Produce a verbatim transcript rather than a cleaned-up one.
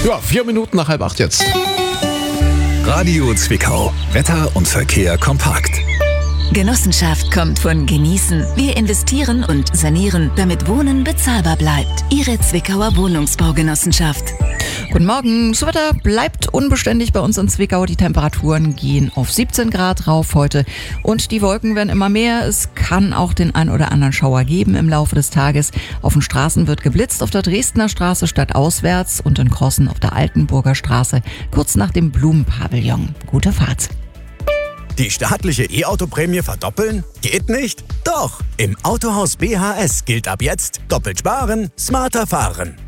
Ja, vier Minuten nach halb acht jetzt. Radio Zwickau. Wetter und Verkehr kompakt. Genossenschaft kommt von Genießen. Wir investieren und sanieren, damit Wohnen bezahlbar bleibt. Ihre Zwickauer Wohnungsbaugenossenschaft. Guten Morgen. Das Wetter bleibt unbeständig bei uns in Zwickau. Die Temperaturen gehen auf siebzehn Grad rauf heute und die Wolken werden immer mehr. Es kann auch den ein oder anderen Schauer geben im Laufe des Tages. Auf den Straßen wird geblitzt, auf der Dresdner Straße stadtauswärts und in Krossen auf der Altenburger Straße kurz nach dem Blumenpavillon. Gute Fahrt. Die staatliche E-Auto-Prämie verdoppeln? Geht nicht? Doch! Im Autohaus B H S gilt ab jetzt doppelt sparen, smarter fahren.